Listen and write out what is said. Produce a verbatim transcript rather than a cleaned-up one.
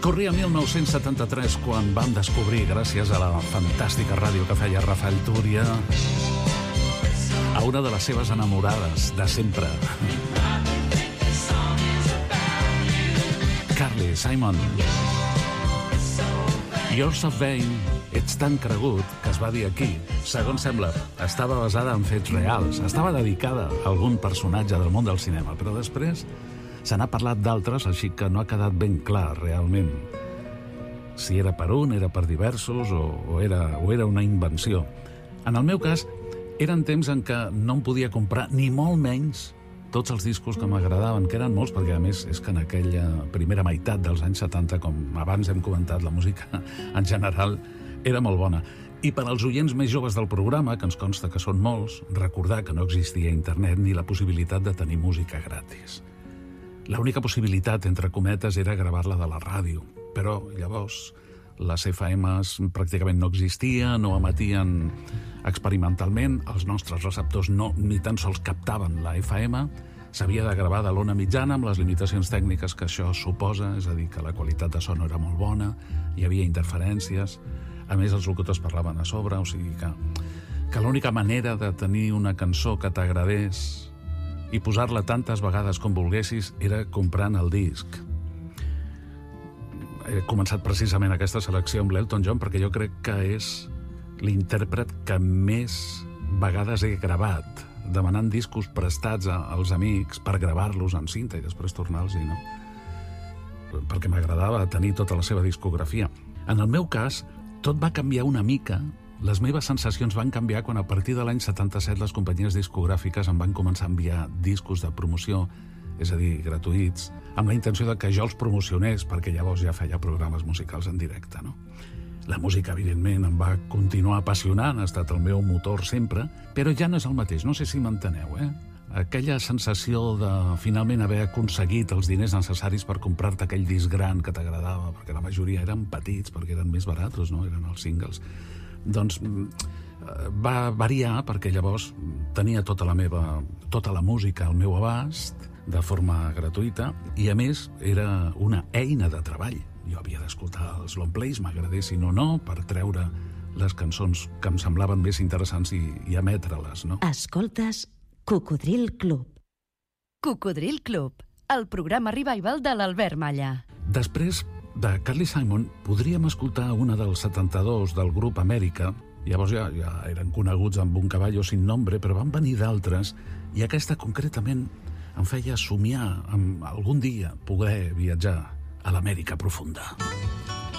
Corria mil nou-cents setanta-tres quan vam descobrir, gràcies a la fantàstica ràdio que feia Rafael Túria, a una de les seves enamorades de sempre, Carly Simon. You're so vain, ets tan cregut, que es va dir aquí, segons sembla, estava basada en fets reals, estava dedicada a algun personatge del món del cinema, però després se n'ha parlat d'altres, així que no ha quedat ben clar realment si era per un, era per diversos o, o, era, o era una invenció. En el meu cas, eren temps en què no em podia comprar ni molt menys tots els discos que m'agradaven, que eren molts, perquè a més és que en aquella primera meitat dels anys setanta, com abans hem comentat, la música en general era molt bona. I per als oients més joves del programa, que ens consta que són molts, recordar que no existia internet ni la possibilitat de tenir música gratis. L'única possibilitat, entre cometes, era gravar-la de la ràdio, però llavors les F Ms pràcticament no existien, no emetien experimentalment, els nostres receptors no ni tan sols captaven la F M, s'havia de gravar de l'ona mitjana amb les limitacions tècniques que això suposa, és a dir, que la qualitat de so no era molt bona, hi havia interferències, a més els locutors parlaven a sobre, o sigui que, que l'única manera de tenir una cançó que t'agradés i posar-la tantes vegades com volguessis era comprant el disc. He començat precisament aquesta selecció amb l'Elton John perquè jo crec que és l'intèrpret que més vegades he gravat, demanant discos prestats als amics per gravar-los en cinta i després tornar-los, no? Perquè m'agradava tenir tota la seva discografia. En el meu cas, tot va canviar una mica. Les meves sensacions van canviar quan a partir de l'any setanta-set les companyies discogràfiques em van començar a enviar discos de promoció, és a dir, gratuïts, amb la intenció de que jo els promocionés, perquè llavors ja feia programes musicals en directe, no? La música, evidentment, em va continuar apassionant, ha estat el meu motor sempre, però ja no és el mateix, no sé si m'enteneu, eh? Aquella sensació de finalment haver aconseguit els diners necessaris per comprar-te aquell disc gran que t'agradava, perquè la majoria eren petits, perquè eren més barats, no? Eren els singles. Doncs va variar perquè llavors tenia tota la meva, tota la música al meu abast de forma gratuïta i a més era una eina de treball. Jo havia d'escoltar els long plays, m'agradessin o no, per treure les cançons que em semblaven més interessants i, i emetre-les, no? Escoltes Cocodril Club. Cocodril Club, el programa revival de l'Albert Malla. Després de Carly Simon podríem escoltar una del setanta-dos del grup Amèrica. Llavors ja, ja eren coneguts amb Un caballo sin nombre, però van venir d'altres i aquesta concretament em feia somiar amb algun dia poder viatjar a l'Amèrica profunda.